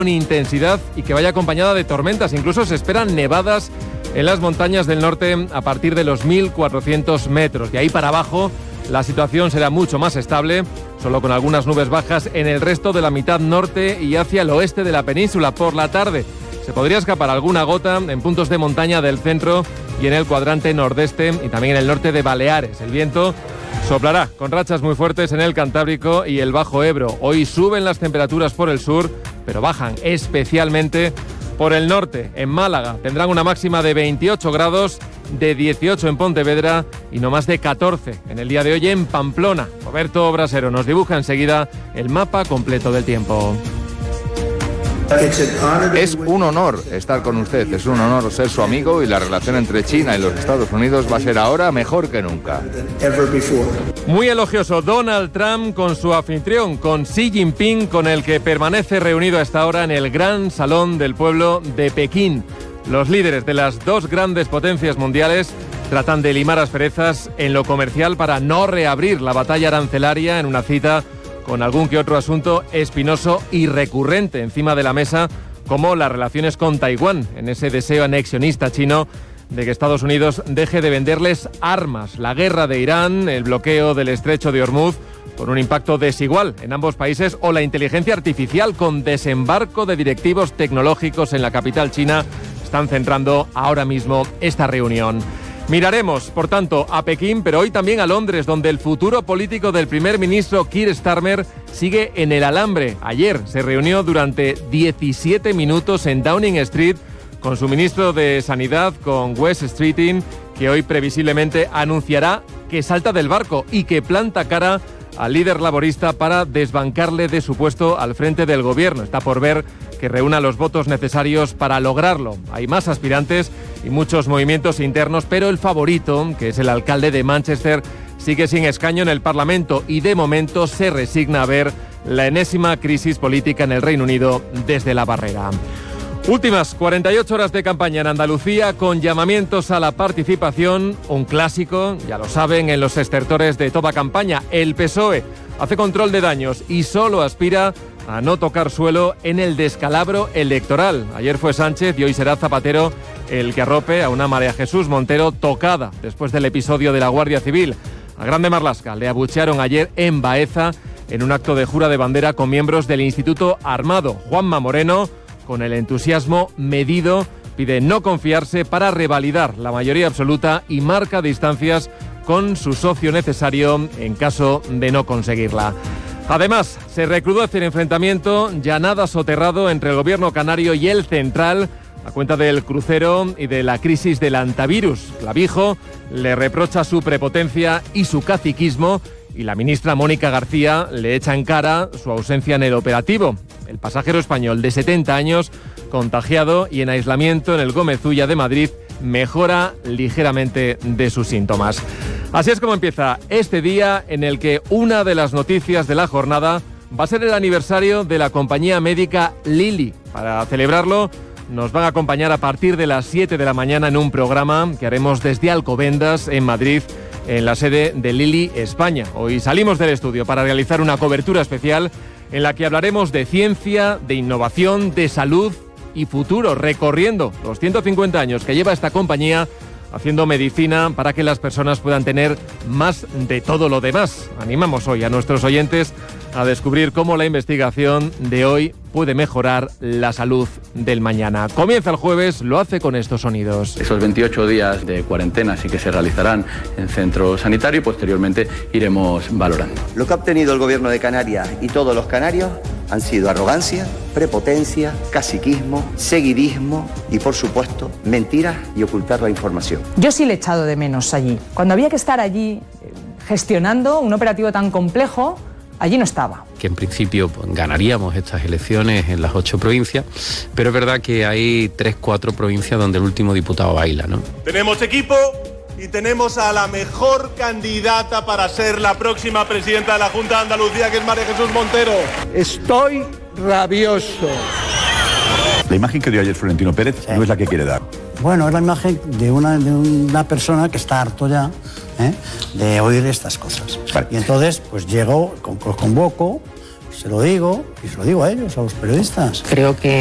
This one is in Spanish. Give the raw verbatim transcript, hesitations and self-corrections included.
con intensidad y que vaya acompañada de tormentas. Incluso se esperan nevadas en las montañas del norte a partir de los mil cuatrocientos metros. De ahí para abajo la situación será mucho más estable, solo con algunas nubes bajas en el resto de la mitad norte y hacia el oeste de la península. Por la tarde se podría escapar alguna gota en puntos de montaña del centro y en el cuadrante nordeste y también en el norte de Baleares. El viento soplará con rachas muy fuertes en el Cantábrico y el Bajo Ebro. Hoy suben las temperaturas por el sur, pero bajan especialmente por el norte. En Málaga tendrán una máxima de veintiocho grados, de dieciocho en Pontevedra y no más de catorce en el día de hoy en Pamplona. Roberto Brasero nos dibuja enseguida el mapa completo del tiempo. Es un honor estar con usted, es un honor ser su amigo y la relación entre China y los Estados Unidos va a ser ahora mejor que nunca. Muy elogioso Donald Trump con su anfitrión, con Xi Jinping, con el que permanece reunido a esta hora en el Gran Salón del Pueblo de Pekín. Los líderes de las dos grandes potencias mundiales tratan de limar asperezas en lo comercial para no reabrir la batalla arancelaria en una cita con algún que otro asunto espinoso y recurrente encima de la mesa, como las relaciones con Taiwán, en ese deseo anexionista chino de que Estados Unidos deje de venderles armas. La guerra de Irán, el bloqueo del estrecho de Hormuz, con un impacto desigual en ambos países, o la inteligencia artificial con desembarco de directivos tecnológicos en la capital china, están centrando ahora mismo esta reunión. Miraremos, por tanto, a Pekín, pero hoy también a Londres, donde el futuro político del primer ministro Keir Starmer sigue en el alambre. Ayer se reunió durante diecisiete minutos en Downing Street con su ministro de Sanidad, con Wes Streeting, que hoy previsiblemente anunciará que salta del barco y que planta cara al líder laborista para desbancarle de su puesto al frente del gobierno. Está por ver que reúna los votos necesarios para lograrlo. Hay más aspirantes y muchos movimientos internos, pero el favorito, que es el alcalde de Manchester, sigue sin escaño en el Parlamento y de momento se resigna a ver la enésima crisis política en el Reino Unido desde la barrera. Últimas cuarenta y ocho horas de campaña en Andalucía con llamamientos a la participación, un clásico, ya lo saben, en los estertores de toda campaña. El P S O E hace control de daños y solo aspira a no tocar suelo en el descalabro electoral. Ayer fue Sánchez y hoy será Zapatero el que arrope a una María Jesús Montero tocada después del episodio de la Guardia Civil. A Grande Marlaska le abuchearon ayer en Baeza en un acto de jura de bandera con miembros del Instituto Armado. Juanma Moreno, con el entusiasmo medido, pide no confiarse para revalidar la mayoría absoluta y marca distancias con su socio necesario en caso de no conseguirla. Además, se recrudece el enfrentamiento ya nada soterrado entre el gobierno canario y el central a cuenta del crucero y de la crisis del antivirus. Clavijo le reprocha su prepotencia y su caciquismo y la ministra Mónica García le echa en cara su ausencia en el operativo. El pasajero español de setenta años, contagiado y en aislamiento en el Gómez Ulla de Madrid, mejora ligeramente de sus síntomas. Así es como empieza este día en el que una de las noticias de la jornada va a ser el aniversario de la compañía médica Lilly. Para celebrarlo nos van a acompañar a partir de las siete de la mañana en un programa que haremos desde Alcobendas, en Madrid, en la sede de Lilly España. Hoy salimos del estudio para realizar una cobertura especial en la que hablaremos de ciencia, de innovación, de salud y futuro, recorriendo los ciento cincuenta años que lleva esta compañía haciendo medicina para que las personas puedan tener más de todo lo demás. Animamos hoy a nuestros oyentes a descubrir cómo la investigación de hoy puede mejorar la salud del mañana. Comienza el jueves, lo hace con estos sonidos. Esos veintiocho días de cuarentena sí que se realizarán en centro sanitario y posteriormente iremos valorando. Lo que ha obtenido el gobierno de Canarias y todos los canarios han sido arrogancia, prepotencia, caciquismo, seguidismo y, por supuesto, mentiras y ocultar la información. Yo sí le he echado de menos allí. Cuando había que estar allí gestionando un operativo tan complejo, allí no estaba. Que en principio pues, ganaríamos estas elecciones en las ocho provincias, pero es verdad que hay tres, cuatro provincias donde el último diputado baila, ¿no? Tenemos equipo y tenemos a la mejor candidata para ser la próxima presidenta de la Junta de Andalucía, que es María Jesús Montero. Estoy rabioso. La imagen que dio ayer Florentino Pérez sí. no es la que quiere dar. Bueno, es la imagen de una, de una persona que está harto ya ¿eh? de oír estas cosas. Vale. Y entonces, pues llego, os convoco, Se lo digo y se lo digo a ellos, a los periodistas. Creo que